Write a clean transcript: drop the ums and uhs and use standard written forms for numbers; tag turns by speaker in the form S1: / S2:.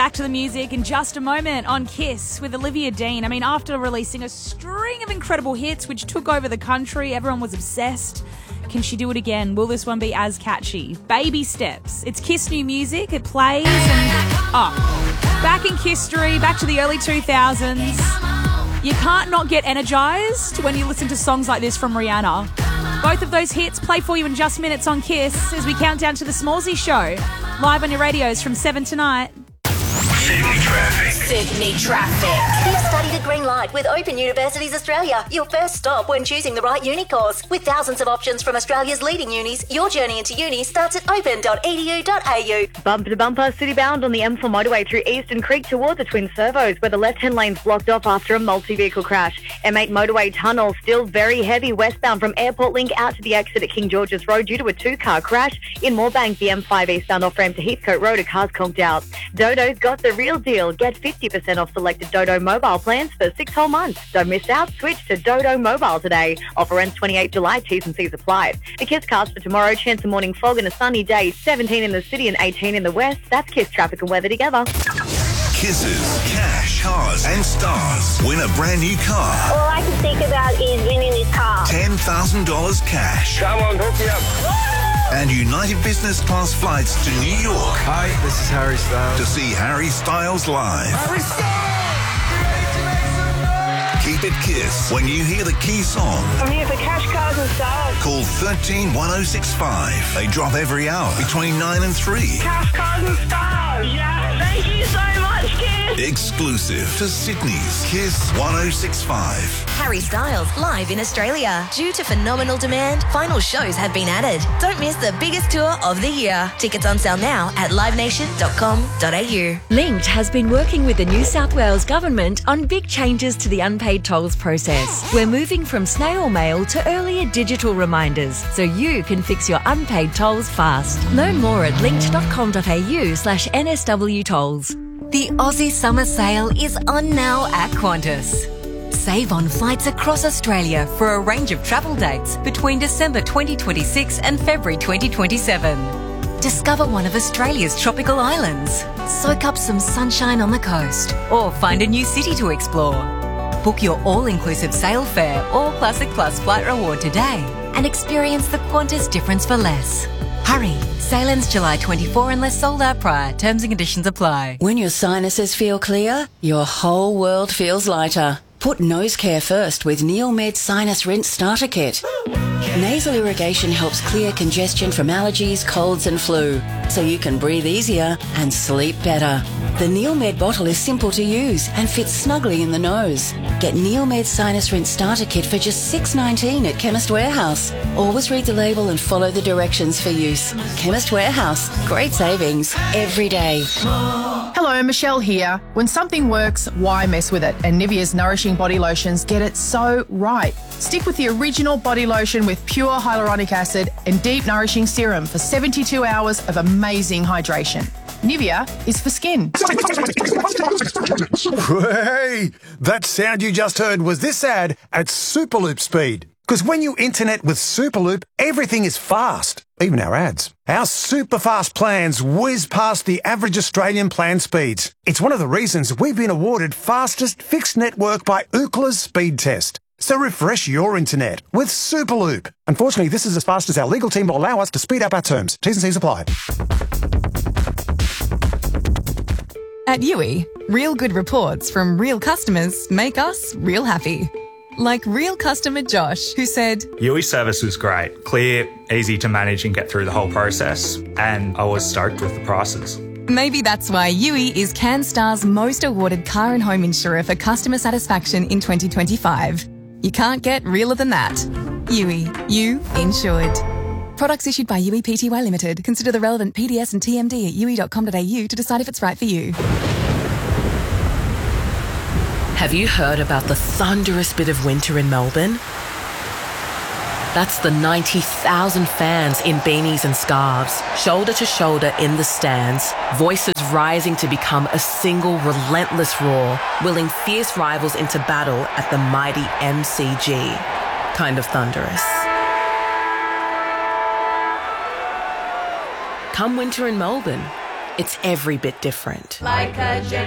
S1: back to the music in just a moment on Kiss with Olivia Dean. I mean, after releasing a string of incredible hits which took over the country, everyone was obsessed. Can she do it again? Will this one be as catchy? Baby Steps. It's Kiss new music. It plays and... back in history, back to the early 2000s. You can't not get energized when you listen to songs like this from Rihanna. Both of those hits play for you in just minutes on Kiss as we count down to the Smallsy Show. Live on your radios from 7 tonight.
S2: Sydney traffic.
S3: Sydney traffic.
S4: You've studied at Green Light with Open Universities Australia, your first stop when choosing the right uni course. With thousands of options from Australia's leading unis, your journey into uni starts at open.edu.au.
S5: Bumper to bumper, city bound on the M4 motorway through Eastern Creek towards the Twin Servos, where the left-hand lane's blocked off after a multi-vehicle crash. M8 motorway tunnel still very heavy westbound from Airport Link out to the exit at King George's Road due to a two-car crash. In Moorebank, the M5 eastbound off-ramp to Heathcote Road, a car's conked out. Dodo's got the real deal. Get 50% off selected Dodo mobile plans for 6 whole months. Don't miss out. Switch to Dodo Mobile today. Offer ends 28 July. T's and C's apply. The Kiss cast for tomorrow. Chance of morning fog and a sunny day. 17 in the city and 18 in the west. That's Kiss traffic and weather together.
S2: Kisses, cash, cars and stars. Win a brand new car.
S6: All I can think about is winning this car.
S2: $10,000 cash.
S7: Come on, hook me up.
S2: And United Business Class flights to New York.
S7: Hi, this is Harry Styles.
S2: To see Harry Styles live.
S7: Harry Styles!
S2: Keep it Kiss when you hear the key song.
S6: I'm here for cash, cars and stars.
S2: Call 131065. They drop every hour between 9 and 3.
S6: Cash, cars and stars. Yeah, thank you so much, Kiss.
S2: Exclusive to Sydney's Kiss 1065.
S3: Harry Styles live in Australia. Due to phenomenal demand, final shows have been added. Don't miss the biggest tour of the year. Tickets on sale now at livenation.com.au.
S8: Linked has been working with the New South Wales Government on big changes to the unpaid tolls process. We're moving from snail mail to earlier digital reminders so you can fix your unpaid tolls fast. Learn more at linked.com.au/NSW tolls.
S9: The Aussie Summer Sale is on now at Qantas. Save on flights across Australia for a range of travel dates between December 2026 and February 2027. Discover one of Australia's tropical islands, soak up some sunshine on the coast, or find a new city to explore. Book your all-inclusive sail fare or Classic Plus flight reward today and experience the Qantas difference for less. Hurry! Sale ends July 24 unless sold out prior. Terms and conditions apply.
S10: When your sinuses feel clear, your whole world feels lighter. Put nose care first with Neomed Sinus Rinse Starter Kit. Nasal irrigation helps clear congestion from allergies, colds and flu, so you can breathe easier and sleep better. The Neomed bottle is simple to use and fits snugly in the nose. Get Neomed Sinus Rinse Starter Kit for just $6.19 at Chemist Warehouse. Always read the label and follow the directions for use. Chemist Warehouse. Great savings every day.
S11: Hello, Michelle here. When something works, why mess with it? And Nivea's Nourishing Body Lotions get it so right. Stick with the original body lotion with pure hyaluronic acid and deep nourishing serum for 72 hours of amazing hydration. Nivea is for skin.
S12: Hey, that sound you just heard was this ad at Superloop speed. Because when you internet with Superloop, everything is fast, even our ads. Our super fast plans whiz past the average Australian plan speeds. It's one of the reasons we've been awarded fastest fixed network by Ookla's speed test. So refresh your internet with Superloop. Unfortunately, this is as fast as our legal team will allow us to speed up our terms. T's and C's apply.
S13: At Yui, real good reports from real customers make us real happy. Like real customer Josh, who said,
S14: Yui's service was great, clear, easy to manage and get through the whole process, and I was stoked with the prices.
S13: Maybe that's why Yui is CanStar's most awarded car and home insurer for customer satisfaction in 2025. You can't get realer than that. Yui, you insured. Products issued by Yui Pty Limited. Consider the relevant PDS and TMD at yui.com.au to decide if it's right for you.
S15: Have you heard about the thunderous bit of winter in Melbourne? That's the 90,000 fans in beanies and scarves, shoulder to shoulder in the stands, voices rising to become a single relentless roar, willing fierce rivals into battle at the mighty MCG. Kind of thunderous. Come winter in Melbourne, it's every bit different.
S16: Like a